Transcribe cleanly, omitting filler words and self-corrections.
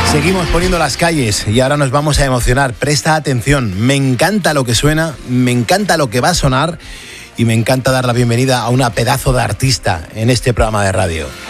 Seguimos poniendo las calles y ahora nos vamos a emocionar. Presta atención, me encanta lo que suena, me encanta lo que va a sonar y me encanta dar la bienvenida a una pedazo de artista en este programa de radio.